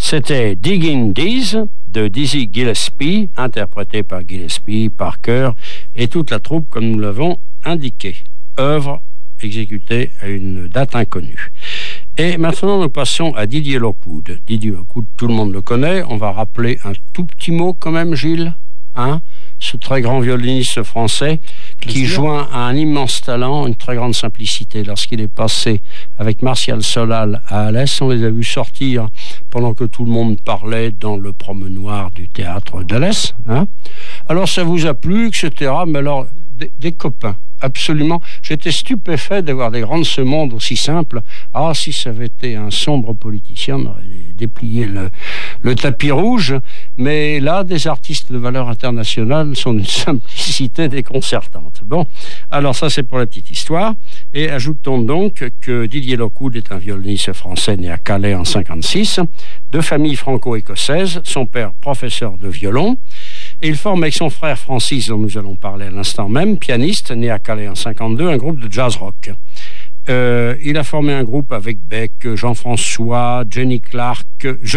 C'était Digging Dees de Dizzy Gillespie, interprété par Gillespie, Parker et toute la troupe comme nous l'avons indiqué. Œuvre exécutée à une date inconnue. Et maintenant, nous passons à Didier Lockwood. Didier Lockwood, tout le monde le connaît. On va rappeler un tout petit mot quand même, Gilles. Ce très grand violoniste français qui joint à un immense talent, une très grande simplicité. Lorsqu'il est passé avec Martial Solal à Alès, on les a vus sortir pendant que tout le monde parlait dans le promenoir du théâtre d'Alès. Alors ça vous a plu, etc. Mais alors, des copains. Absolument. J'étais stupéfait d'avoir des grands de ce monde aussi simples. Ah, si ça avait été un sombre politicien, on aurait déplié le tapis rouge. Mais là, des artistes de valeur internationale sont d'une simplicité déconcertante. Bon, alors ça, c'est pour la petite histoire. Et ajoutons donc que Didier Lockwood est un violoniste français né à Calais en 1956, de famille franco-écossaise, son père professeur de violon. Et il forme avec son frère Francis, dont nous allons parler à l'instant même, pianiste, né à Calais en 1952, un groupe de jazz rock. Il a formé un groupe avec Beck, Jean-François Jenny Clark,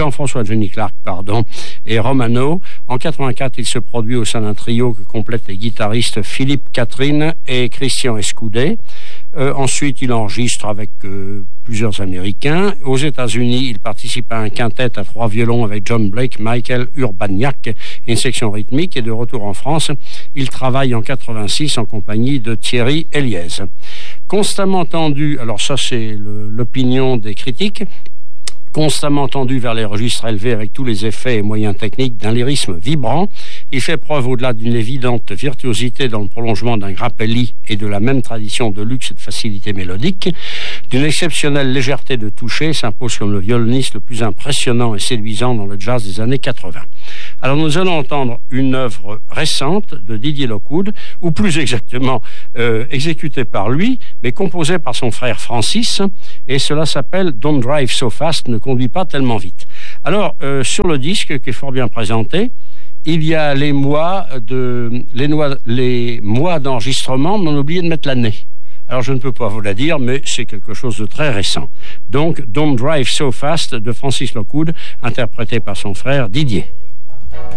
et Romano. En 1984, il se produit au sein d'un trio que complètent les guitaristes Philippe Catherine et Christian Escudé. Ensuite, il enregistre avec plusieurs Américains. Aux États-Unis, il participe à un quintet à 3 violons avec John Blake, Michael Urbaniak et une section rythmique. Et de retour en France, il travaille en 1986 en compagnie de Thierry Eliès. Constamment tendu, alors ça c'est l'opinion des critiques, constamment tendu vers les registres élevés avec tous les effets et moyens techniques d'un lyrisme vibrant, il fait preuve au-delà d'une évidente virtuosité dans le prolongement d'un Grappelli et de la même tradition de luxe et de facilité mélodique, d'une exceptionnelle légèreté de toucher, s'impose comme le violoniste le plus impressionnant et séduisant dans le jazz des années 80. Alors nous allons entendre une œuvre récente de Didier Lockwood, ou plus exactement exécutée par lui, mais composée par son frère Francis, et cela s'appelle Don't Drive So Fast, ne conduis pas tellement vite. Alors sur le disque, qui est fort bien présenté, il y a les mois d'enregistrement, mais on a oublié de mettre l'année. Alors je ne peux pas vous la dire, mais c'est quelque chose de très récent. Donc Don't Drive So Fast de Francis Lockwood, interprété par son frère Didier.